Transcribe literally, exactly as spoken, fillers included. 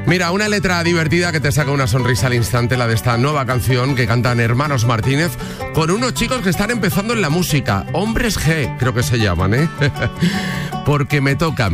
Mira, una letra divertida que te saca una sonrisa al instante, la de esta nueva canción que cantan Hermanos Martínez con unos chicos que están empezando en la música. Hombres G, creo que se llaman, ¿eh? Porque me toca a mí.